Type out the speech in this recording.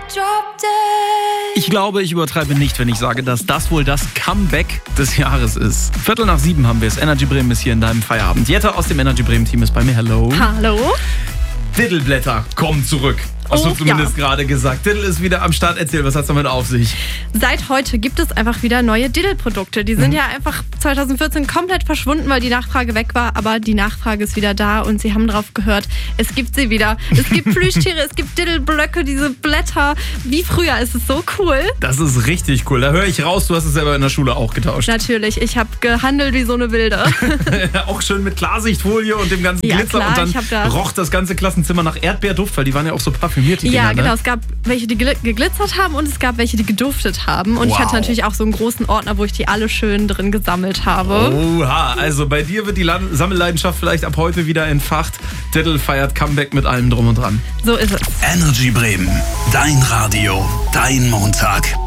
Ich glaube, ich übertreibe nicht, wenn ich sage, dass das wohl das Comeback des Jahres ist. 6:15 haben wir es. Energy Bremen ist hier in deinem Feierabend. Jette aus dem Energy Bremen Team ist bei mir. Hello. Hallo. Diddleblätter kommen zurück. Hast du zumindest gerade gesagt. Diddle ist wieder am Start. Erzähl, was hat's damit auf sich? Seit heute gibt es einfach wieder neue Diddle-Produkte. Die sind ja einfach 2014 komplett verschwunden, weil die Nachfrage weg war. Aber die Nachfrage ist wieder da und sie haben drauf gehört. Es gibt sie wieder. Es gibt Plüschtiere, es gibt Diddle-Blöcke, diese Blätter. Wie früher, ist es so cool. Das ist richtig cool. Da höre ich raus, du hast es selber in der Schule auch getauscht. Natürlich, ich habe gehandelt wie so eine Wilde. Auch schön mit Klarsichtfolie und dem ganzen Glitzer. Klar, und dann roch das ganze Klassenzimmer nach Erdbeerduft, weil die waren ja auch so parfümiert, die Dinger, genau. ne? Es gab welche, die geglitzert haben und es gab welche, die geduftet haben. Und ich hatte natürlich auch so einen großen Ordner, wo ich die alle schön drin gesammelt habe. Oha, also bei dir wird die Sammelleidenschaft vielleicht ab heute wieder entfacht. Diddle feiert Comeback mit allem drum und dran. So ist es. Energy Bremen, dein Radio, dein Montag.